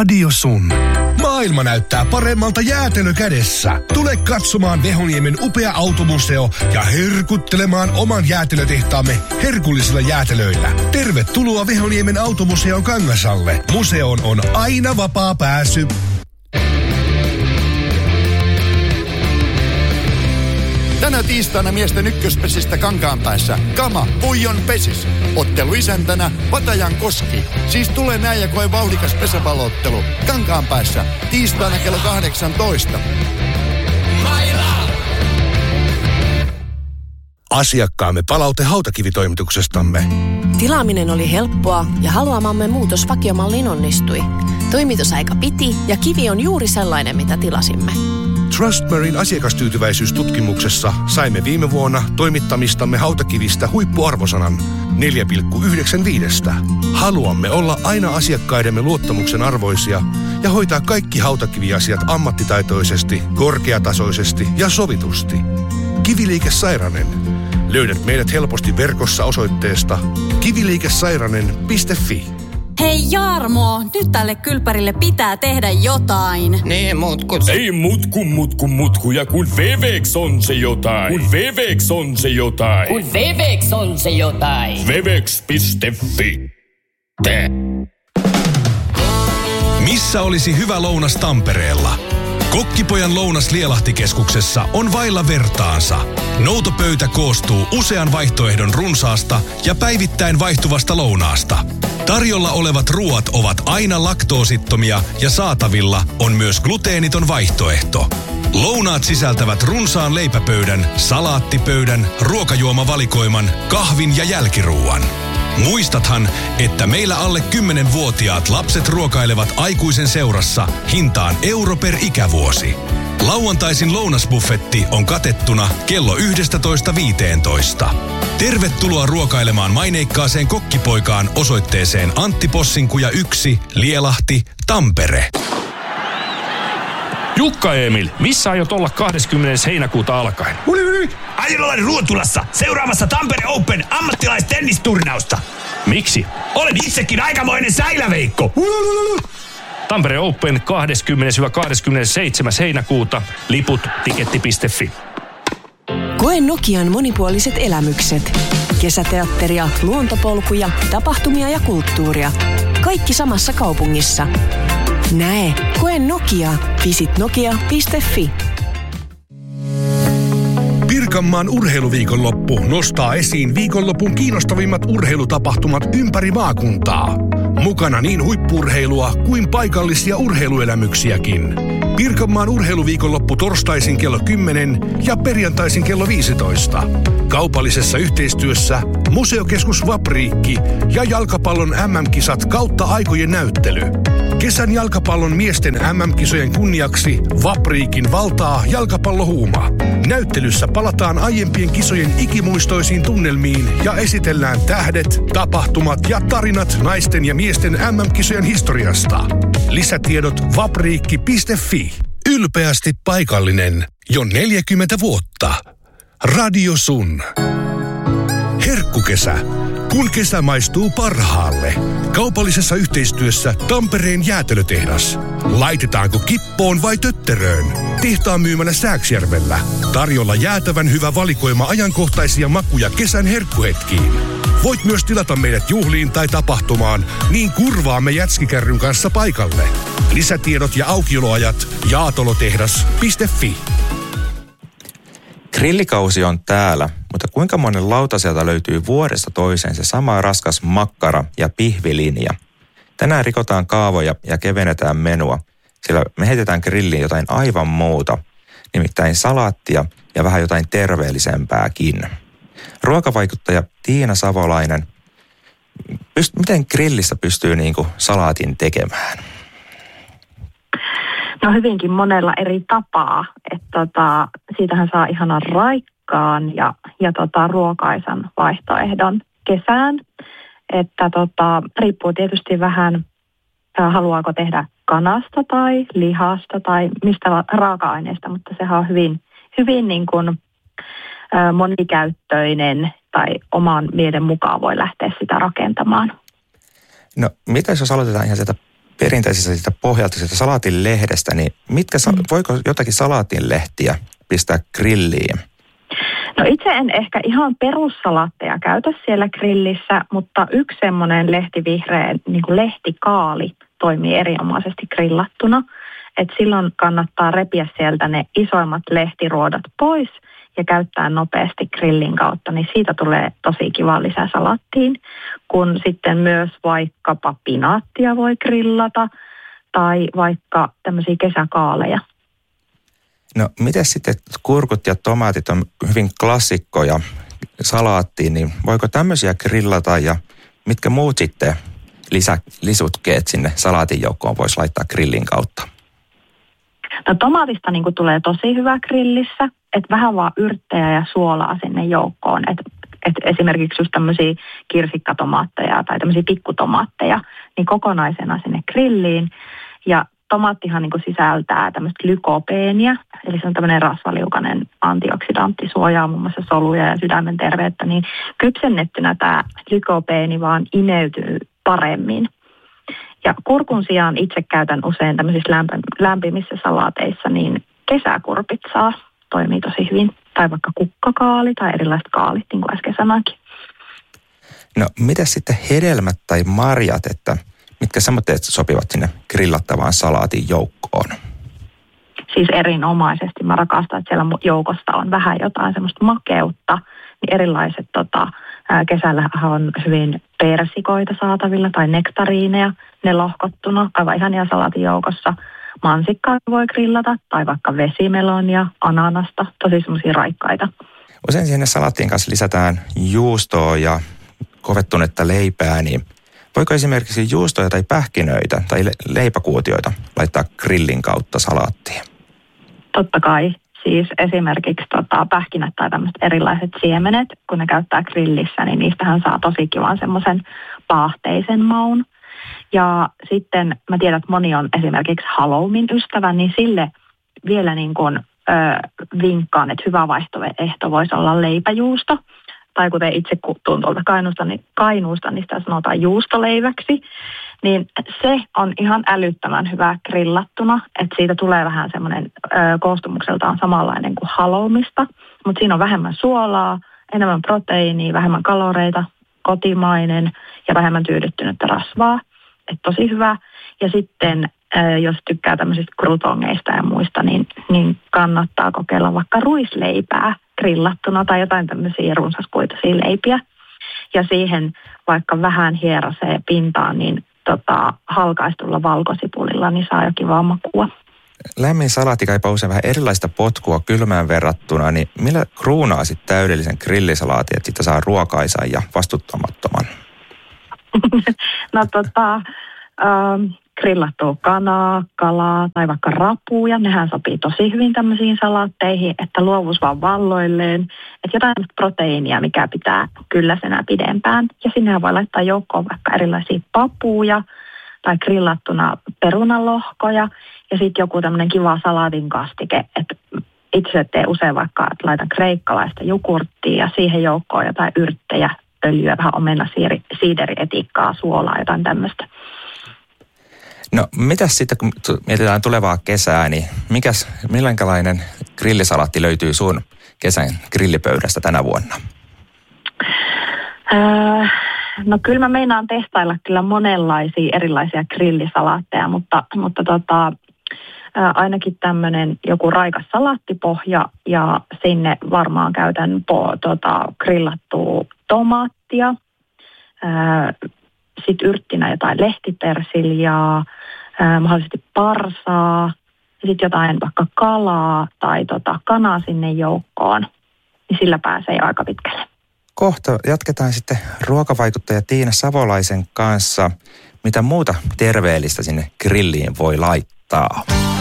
Radio Sun. Maailma näyttää paremmalta jäätelö kädessä. Tule katsomaan Vehonniemen upea automuseo ja herkuttelemaan oman jäätelötehtaamme herkullisilla jäätelöillä. Tervetuloa Vehonniemen automuseon Kangasalle. Museoon on aina vapaa pääsy. Tänä tiistaina miesten ykköspesistä Kankaanpäässä Kama Puijon pesis. Ottelu isäntänä Vatajan Koski. Siis tulee näin ja koe vauhdikas pesäpalloottelu Kankaanpäässä tiistaina kello 18. Asiakkaamme palaute hautakivitoimituksestamme. Tilaaminen oli helppoa ja haluamamme muutos vakiomalliin onnistui. Toimitusaika piti ja kivi on juuri sellainen, mitä tilasimme. Trustmarine asiakastyytyväisyystutkimuksessa saimme viime vuonna toimittamistamme hautakivistä huippuarvosanan 4,95. Haluamme olla aina asiakkaidemme luottamuksen arvoisia ja hoitaa kaikki hautakiviasiat ammattitaitoisesti, korkeatasoisesti ja sovitusti. Kiviliike Sairanen. Löydät meidät helposti verkossa osoitteesta kiviliikesairanen.fi. Hei Jarmo, nyt tälle kylpärille pitää tehdä jotain. Nee, mutkut. Ei mutku, ja kun Wevex on se jotain. Kun Wevex on se jotain. Kun Wevex on se jotain. Wevex.fi. Missä olisi hyvä lounas Tampereella? Kokkipojan lounas Lielahtikeskuksessa on vailla vertaansa. Noutopöytä koostuu usean vaihtoehdon runsaasta ja päivittäin vaihtuvasta lounaasta. Tarjolla olevat ruoat ovat aina laktoosittomia ja saatavilla on myös gluteeniton vaihtoehto. Lounaat sisältävät runsaan leipäpöydän, salaattipöydän, ruokajuomavalikoiman, kahvin ja jälkiruuan. Muistathan, että meillä alle 10-vuotiaat lapset ruokailevat aikuisen seurassa hintaan euro per ikävuosi. Lauantaisin lounasbuffetti on katettuna kello 11.15. Tervetuloa ruokailemaan maineikkaaseen kokkipoikaan osoitteeseen Antti Possinkuja 1, Lielahti, Tampere. Jukka Emil, missä aiot olla 20. heinäkuuta alkaen? Aion olla Ruotulassa seuraamassa Tampere Open ammattilaistennisturnausta. Miksi? Olen itsekin aikamoinen säiläveikko. Tampere Open 20-27. heinäkuuta. Liput tiketti.fi. Koe Nokian monipuoliset elämykset. Kesäteatteria, luontopolkuja, tapahtumia ja kulttuuria. Kaikki samassa kaupungissa. Näe, koe Nokia. Visit nokia.fi. Pirkanmaan urheiluviikonloppu nostaa esiin viikonlopun kiinnostavimmat urheilutapahtumat ympäri maakuntaa. Mukana niin huippu-urheilua kuin paikallisia urheiluelämyksiäkin. Pirkanmaan urheiluviikonloppu torstaisin kello 10 ja perjantaisin kello 15. Kaupallisessa yhteistyössä Museokeskus Vapriikki ja jalkapallon MM-kisat kautta aikojen näyttely. Kesän jalkapallon miesten MM-kisojen kunniaksi Vapriikin valtaa jalkapallohuuma. Näyttelyssä palataan aiempien kisojen ikimuistoisiin tunnelmiin ja esitellään tähdet, tapahtumat ja tarinat naisten ja miesten MM-kisojen historiasta. Lisätiedot vapriikki.fi. Ylpeästi paikallinen jo 40 vuotta. Radio Sun. Herkkukesä. Kun kesä maistuu parhaalle. Kaupallisessa yhteistyössä Tampereen jäätelötehdas. Laitetaanko kippoon vai tötteröön? Tehtaan myymänä Sääksjärvellä. Tarjolla jäätävän hyvä valikoima ajankohtaisia makuja kesän herkkuhetkiin. Voit myös tilata meidät juhliin tai tapahtumaan, niin kurvaamme jätskikärryn kanssa paikalle. Lisätiedot ja aukioloajat jaatolotehdas.fi. Grillikausi on täällä, mutta kuinka monen lautaselta löytyy vuodesta toiseen se sama raskas makkara ja pihvilinja? Tänään rikotaan kaavoja ja kevennetään menua, sillä me heitetään grilliin jotain aivan muuta, nimittäin salaattia ja vähän jotain terveellisempääkin. Ruokavaikuttaja Tiina Savolainen, miten grillissä pystyy salaatin tekemään? No hyvinkin monella eri tapaa, että siitähän saa ihanan raikkaan ja ruokaisan vaihtoehdon kesään, että riippuu tietysti vähän, haluaako tehdä kanasta tai lihasta tai mistä raaka-aineesta, mutta sehän on hyvin niin kuin monikäyttöinen tai oman mielen mukaan voi lähteä sitä rakentamaan. No mitä jos aloitetaan ihan sieltä perinteisessä siitä pohjalta, siitä salaatin lehdestä, niin voiko jotakin salaatin lehtiä pistää grilliin? No itse en ehkä ihan perussalaatteja käytä siellä grillissä, mutta yksi semmoinen lehtivihreä niin kuin lehtikaali toimii erinomaisesti grillattuna. Et silloin kannattaa repiä sieltä ne isoimmat lehtiruodot pois ja käyttää nopeasti grillin kautta, niin siitä tulee tosi kiva lisä salaattiin. Kun sitten myös vaikkapa pinaattia voi grillata tai vaikka tämmöisiä kesäkaaleja. No miten sitten kurkut ja tomaatit on hyvin klassikkoja salaattiin, niin voiko tämmöisiä grillata ja mitkä muut sitten lisutkeet sinne salaatin joukkoon voisi laittaa grillin kautta? No tomaatista niin kuin tulee tosi hyvä grillissä, että vähän vaan yrttejä ja suolaa sinne joukkoon, että esimerkiksi just tämmöisiä kirsikkatomaatteja tai tämmöisiä pikkutomaatteja, niin kokonaisena sinne grilliin. Ja tomaattihan niin kuin sisältää tämmöistä lykopeenia, eli se on tämmöinen rasvaliukainen antioksidantti, suojaa muun muassa soluja ja sydämen terveyttä, niin kypsennettynä tämä lykopeeni vaan imeytyy paremmin. Ja kurkun sijaan itse käytän usein tämmöisissä lämpimissä salaateissa, niin kesäkurpitsaa toimii tosi hyvin. Tai vaikka kukkakaali tai erilaiset kaalit, niin kuin äsken sanoinkin. No, mitä sitten hedelmät tai marjat, että mitkä semmoitteet sopivat sinne grillattavaan salaatin joukkoon? Siis erinomaisesti. Mä rakastan, että siellä joukosta on vähän jotain semmoista makeutta. Niin erilaiset kesällä on hyvin persikoita saatavilla tai nektariineja, ne lohkottuna, aivan ihania salaatin joukossa. Mansikkaa voi grillata tai vaikka vesimelonia, ananasta, tosi semmoisia raikkaita. Usein sinne salaattien kanssa lisätään juustoa ja kovettunutta leipää, niin voiko esimerkiksi juustoja tai pähkinöitä tai leipäkuutioita laittaa grillin kautta salaattiin? Totta kai. Siis esimerkiksi pähkinät tai tämmöiset erilaiset siemenet, kun ne käyttää grillissä, niin niistähän saa tosi kivan semmoisen paahteisen maun. Ja sitten mä tiedän, että moni on esimerkiksi haloumin ystävä, niin sille vielä niin kuin vinkkaan, että hyvä vaihtoehto voisi olla leipäjuusto. Tai kuten itse tuun tuolta Kainuusta, niin sitä sanotaan juustoleiväksi. Niin se on ihan älyttömän hyvä grillattuna, että siitä tulee vähän semmoinen koostumukseltaan samanlainen kuin haloumista. Mutta siinä on vähemmän suolaa, enemmän proteiinia, vähemmän kaloreita, kotimainen ja vähemmän tyydyttynyttä rasvaa. Että tosi hyvä. Ja sitten jos tykkää tämmöisistä croutongeista ja muista, niin kannattaa kokeilla vaikka ruisleipää grillattuna tai jotain tämmöisiä runsaskuituisia leipiä. Ja siihen vaikka vähän hierasee pintaan, niin halkaistulla valkosipulilla, niin saa jo kivaa makua. Lämmin salaatti kaipaa usein vähän erilaista potkua kylmään verrattuna, niin millä kruunaa sitten täydellisen grillisalaatin, että siitä saa ruokaisan ja vastuttamattoman? No grillattua kanaa, kalaa tai vaikka rapuja, nehän sopii tosi hyvin tämmöisiin salaatteihin, että luovuus vaan valloilleen, että jotain proteiinia, mikä pitää kylläisenä pidempään. Ja sinnehän voi laittaa joukkoon vaikka erilaisia papuja tai grillattuna perunanlohkoja ja sitten joku tämmöinen kiva salaatin kastike, että itse teen usein vaikka, että laitan kreikkalaista jogurttia ja siihen joukkoon jotain yrttejä, öljyä, vähän siiderietiikkaa, suolaa, jotain tämmöistä. No mitäs sitten, kun mietitään tulevaa kesää, niin minkälainen grillisalaatti löytyy sun kesän grillipöydästä tänä vuonna? No kyllä mä meinaan testailla kyllä monenlaisia erilaisia grillisalaatteja, mutta ainakin tämmöinen joku raikas salaattipohja ja sinne varmaan käytän grillattua tomaattia, sitten yrttinä jotain lehtipersiljaa, mahdollisesti parsaa, ja sitten jotain vaikka kalaa tai kanaa sinne joukkoon, niin sillä pääsee aika pitkälle. Kohta jatketaan sitten ruokavaikuttaja Tiina Savolaisen kanssa. Mitä muuta terveellistä sinne grilliin voi laittaa?